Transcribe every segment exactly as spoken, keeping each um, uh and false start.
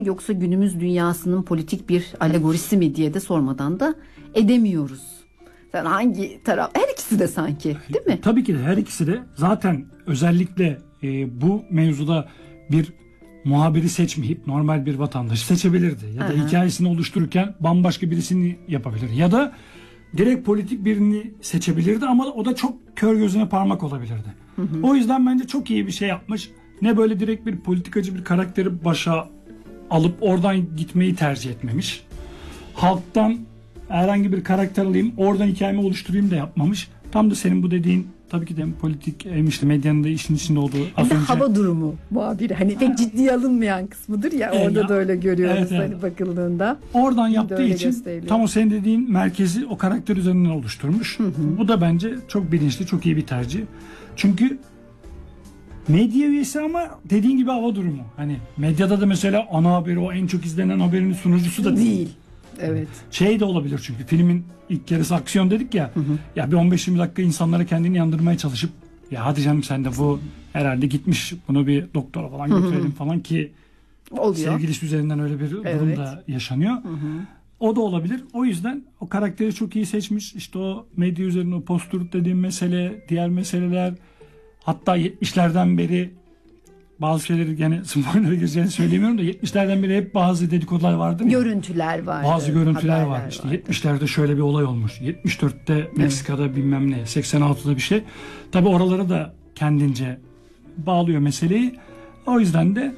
Yoksa günümüz dünyasının politik bir alegorisi mi diye de sormadan da edemiyoruz. Sen hangi taraf? Her ikisi de sanki, değil mi? Tabii ki de her ikisi de zaten özellikle e, bu mevzuda bir muhabiri seçmeyip normal bir vatandaşı seçebilirdi. Ya da Aha. hikayesini oluştururken bambaşka birisini yapabilir. Ya da direkt politik birini seçebilirdi ama o da çok kör gözüne parmak olabilirdi. Hı hı. O yüzden bence çok iyi bir şey yapmış. Ne böyle direkt bir politikacı bir karakteri başa alıp oradan gitmeyi tercih etmemiş. Halktan herhangi bir karakter alayım, oradan hikayemi oluşturayım da yapmamış. Tam da senin bu dediğin tabii ki de politik hem işte medyanın da işin içinde olduğu az Bir de önce. hava durumu muhabiri. Hani pek ciddiye alınmayan kısmıdır ya. Evet, Orada ya. da öyle görüyoruz Evet, evet. hani bakıldığında. Oradan Şimdi yaptığı öyle için gösteriliyor. tam o senin dediğin merkezi o karakter üzerinden oluşturmuş. Hı hı. Bu da bence çok bilinçli, çok iyi bir tercih. Çünkü medya üyesi ama dediğin gibi hava durumu. Hani medyada da mesela ana haberi, o en çok izlenen haberinin sunucusu da değil. Değil. Evet. Şey de olabilir çünkü filmin ilk yarısı aksiyon dedik ya. Hı hı. Ya bir on beş yirmi dakika insanlara kendini yandırmaya çalışıp ya hadi canım sen de bu herhalde gitmiş, bunu bir doktora falan götürelim, hı hı, falan ki oluyor. Sevgilisi üzerinden öyle bir durum evet. da yaşanıyor. Hı hı. O da olabilir. O yüzden o karakteri çok iyi seçmiş. İşte o medya üzerine o post-truth dediğim mesele, diğer meseleler, hatta yetmişlerden beri bazı şeyleri gene spoiler'a gireceğini söylemiyorum da yetmişlerden beri hep bazı dedikodular vardı. Görüntüler vardı. Bazı görüntüler var. İşte vardı. yetmişlerde şöyle bir olay olmuş. yetmiş dörtte Meksika'da evet. bilmem ne. seksen altıda bir şey. Tabii oraları da kendince bağlıyor meseleyi. O yüzden de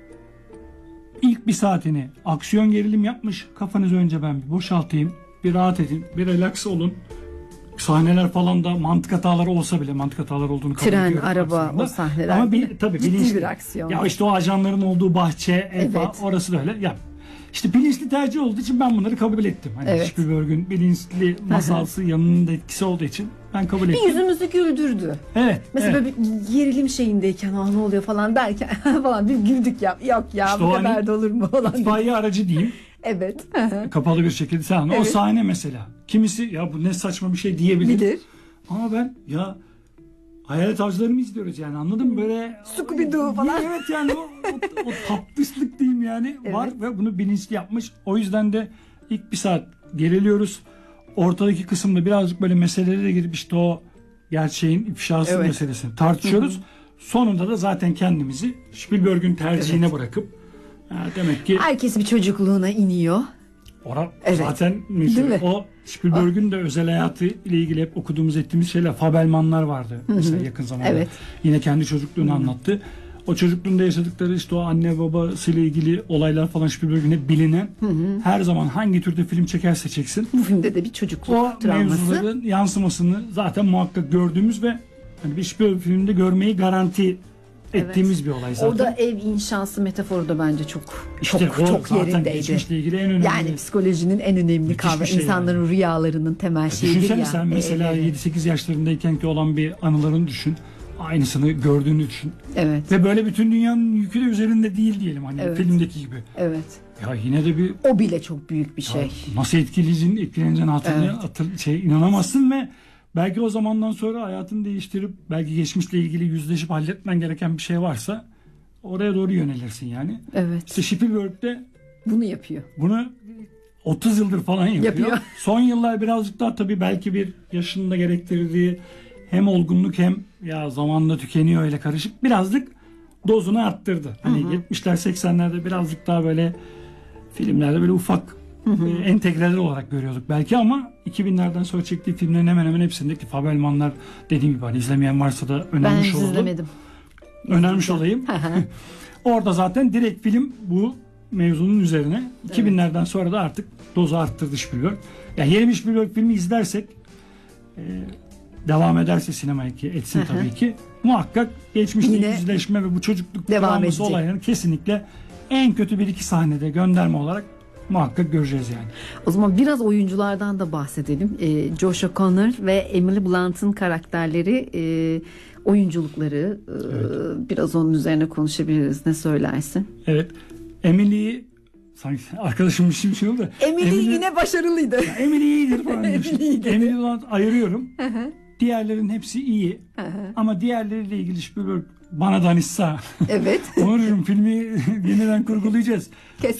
ilk bir saatini aksiyon gerilim yapmış. Kafanızı önce ben bir boşaltayım. Bir rahat edin. Bir relax olun. Sahneler falan da mantık hataları olsa bile mantık hataları olduğunu kabul Tren, ediyorum. araba aslında. O sahneler. Ama bir, tabii ciddi bilinçli bir aksiyon. Ya işte o ajanların olduğu bahçe, ev evet. orası da öyle. Ya işte bilinçli tercih olduğu için ben bunları kabul ettim. Hani evet. Spielberg'ün bilinçli masalsı yanının da etkisi olduğu için ben kabul ettim. Bir yüzümüzü güldürdü. Evet. Mesela evet. bir gerilim şeyindeyken ne oluyor falan derken falan bir güldük ya. Yok ya işte bu kadar hani, da olur mu falan. İtfaiye aracı diyeyim. Evet. Kapalı bir şekilde sen evet. o sahne mesela. Kimisi ya bu ne saçma bir şey diyebilir. Bilir. Ama ben ya Hayalet Avcıları'nı izliyoruz yani, anladın mı? Böyle Scooby-Doo falan. Evet yani o, o, o tatlışlık diyeyim yani evet. var ve bunu bilinçli yapmış. O yüzden de ilk bir saat geriliyoruz. Ortadaki kısımda birazcık böyle meselelere girip işte o gerçeğin ifşası evet. meselesini tartışıyoruz. Hı-hı. Sonunda da zaten kendimizi Spielberg'ün tercihine evet. bırakıp ha, demek ki herkes bir çocukluğuna iniyor. Ora, evet. Zaten mesela o Spielberg'ün de özel hayatı ile ilgili hep okuduğumuz ettiğimiz şeyler, Fabelmanlar vardı. Hı-hı. Mesela yakın zamanda. Evet. Yine kendi çocukluğunu Hı-hı. anlattı. O çocukluğunda yaşadıkları işte o anne babasıyla ilgili olaylar falan Spielberg'ün hep bilinen. Hı-hı. Her zaman hangi türde film çekerse çeksin. Bu filmde de bir çocukluk o travması. O mevzuların yansımasını zaten muhakkak gördüğümüz ve hani bir Spielberg filminde görmeyi garanti ettiğimiz evet. bir olay zaten. Orada ev inşası metaforu da bence çok işte çok çok yerindeydi. Geçmişle ilgili en önemli. Yani psikolojinin en önemli kavramı, şey insanların yani. Rüyalarının temel şeyidir ya. Düşünsene sen mesela evet. yedi sekiz yaşlarındayken ki olan bir anılarını düşün. Aynısını gördüğünü düşün. Evet. Ve böyle bütün dünyanın yükü de üzerinde değil diyelim hani evet. filmdeki gibi. Evet. Ya yine de bir o bile çok büyük bir şey. Ya nasıl etkileyeceğin, etkileneceğin hatırlaya evet. hatır, şey inanamazsın ve belki o zamandan sonra hayatını değiştirip belki geçmişle ilgili yüzleşip halletmen gereken bir şey varsa oraya doğru yönelirsin yani. Evet. İşte Spielberg de bunu yapıyor. Bunu otuz yıldır falan yapıyor. yapıyor. Son yıllar birazcık daha tabii belki bir yaşında gerektirdiği hem olgunluk hem ya zamanla tükeniyor öyle karışık birazcık dozunu arttırdı. Hani hı hı. yetmişler seksenlerde birazcık daha böyle filmlerde böyle ufak Hı hı. entegreler olarak görüyorduk belki ama iki binlerden sonra çektiği filmlerin hemen hemen hepsindeki Fabelmanlar dediğim gibi hani izlemeyen varsa da önermiş olalım. Ben izlemedim. Önermiş olayım. Orada zaten direkt film bu mevzunun üzerine. Evet. iki binlerden sonra da artık dozu arttırdı Spielberg. Yani yeni bir Spielberg filmi izlersek e, devam ederse sinemaya ki etsin tabii ki muhakkak geçmişte Yine yüzleşme ve bu çocukluk travması olaylarını kesinlikle en kötü bir iki sahnede gönderme olarak muhakkak göreceğiz yani. O zaman biraz oyunculardan da bahsedelim. E, Josh O'Connor ve Emily Blunt'ın karakterleri, e, oyunculukları, e, evet. biraz onun üzerine konuşabiliriz. Ne söylersin? Evet. Emily sanki arkadaşım bir şey oldu da. Emily, Emily yine başarılıydı. Ya Emily iyidir falan. Emily Blunt ayırıyorum. Diğerlerin hepsi iyi. Ama diğerleriyle ilgili Spielberg bana danışsa Evet. Onurcuğum filmi yeniden kurgulayacağız.